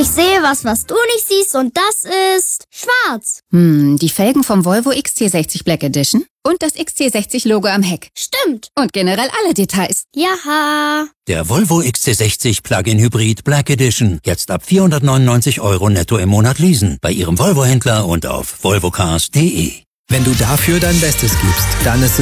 Ich sehe was du nicht siehst und das ist schwarz. Die Felgen vom Volvo XC60 Black Edition und das XC60-Logo am Heck. Stimmt. Und generell alle Details. Jaha. Der Volvo XC60 Plug-in Hybrid Black Edition. Jetzt ab 499 € netto im Monat leasen. Bei Ihrem Volvo-Händler und auf volvocars.de. Wenn du dafür dein Bestes gibst, dann ist